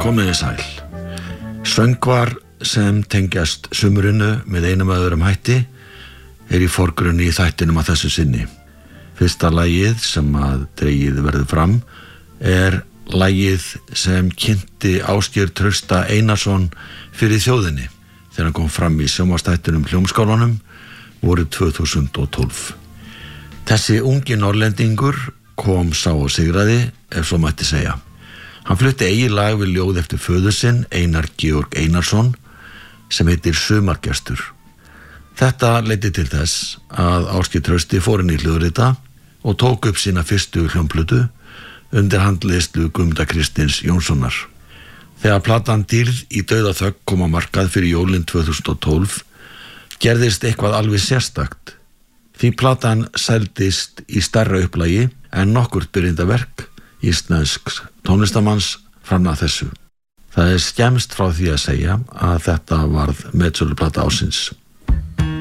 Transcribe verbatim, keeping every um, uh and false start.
Komiði sæl. Söngvar sem tengjast sumrinu með einum eða öðrum hætti er í forgrunni í þættinum að þessu sinni. Fyrsta lagið sem að dregið verður fram er lagið sem kynnti Ásgeir Trausta Einarsson fyrir þjóðinni þegar hann kom fram í sjónvarpsþættinum Hljómskálanum vorið tvö þúsund og tólf. Þessi ungi norrlendingur kom sá og sigraði, ef svo mætti segja. Hann flutti eigið lag við ljóð eftir föður sinn, Einar Georg Einarsson, sem heitir Sumargestur. Þetta leiddi til þess að Ásgeir Trausti fór inn í hljóðrita og tók upp sína fyrstu hljómplötu undir handleiðslu Guðmundar Kristins Jónssonar. Þegar platan Dýrð í dauðaþögn kom á markað fyrir jólin tvö þúsund og tólf, gerðist eitthvað alveg sérstakt. Því platan seldist í stærra upplagi en nokkurt byrjindaverk íslensks tónlistamanns fram að þessu. Það er skemmst frá því að segja að þetta varð metsöluplata ársins.